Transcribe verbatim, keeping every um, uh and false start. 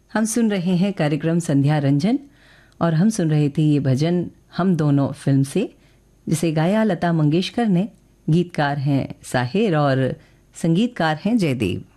हम सुन रहे हैं कार्यक्रम संध्या रंजन और हम सुन रहे थे ये भजन हम दोनों फिल्म से, जिसे गाया लता मंगेशकर ने। गीतकार हैं साहिर और संगीतकार हैं जयदेव।